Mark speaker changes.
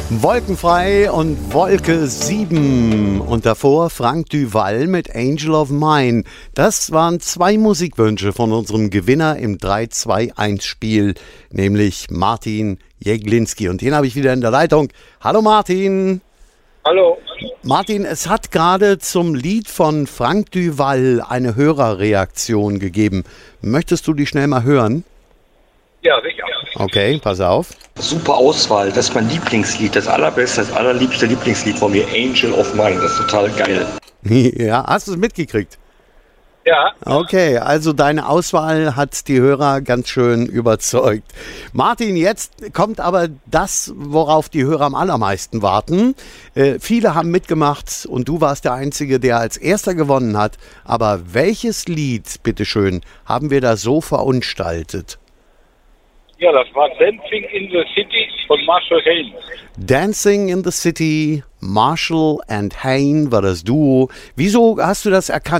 Speaker 1: Wolkenfrei und Wolke 7 und davor Frank Duval mit Angel of Mine. Das waren zwei Musikwünsche von unserem Gewinner im 3-2-1-Spiel, nämlich Martin Jeglinski. Und den habe ich wieder in der Leitung. Hallo Martin.
Speaker 2: Hallo.
Speaker 1: Martin, es hat gerade zum Lied von Frank Duval eine Hörerreaktion gegeben. Möchtest du die schnell mal hören?
Speaker 2: Ja, sicher.
Speaker 1: Okay, pass auf.
Speaker 3: Super Auswahl, das ist mein Lieblingslied, das allerbeste, das allerliebste Lieblingslied von mir, Angel of Mine, das ist total geil.
Speaker 1: Ja, hast du es mitgekriegt?
Speaker 2: Ja.
Speaker 1: Okay, also deine Auswahl hat die Hörer ganz schön überzeugt. Martin, jetzt kommt aber das, worauf die Hörer am allermeisten warten. Viele haben mitgemacht und du warst der Einzige, der als erster gewonnen hat. Aber welches Lied, bitteschön, haben wir da so verunstaltet?
Speaker 2: Ja, das war Dancing in the City von Marshall Haynes.
Speaker 1: Dancing in the City, Marshall and Hayne war das Duo. Wieso hast du das erkannt?